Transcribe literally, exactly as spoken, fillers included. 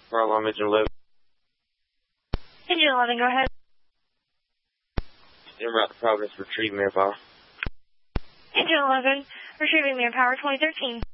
Fire alarm engine eleven. Engine eleven, go ahead. En route to Providence, retrieve manpower. Engine eleven, retrieving manpower twenty thirteen.